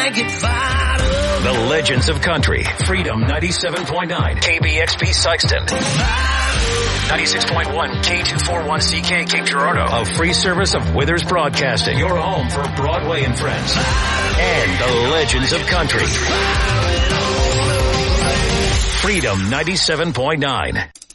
make it vital. The Legends of Country. Freedom 97.9. KBXP Sykeston. 96.1 K241CK Cape Girardeau. A free service of Withers Broadcasting. Your home for Broadway and Friends. And the Legends of Country. Freedom 97.9.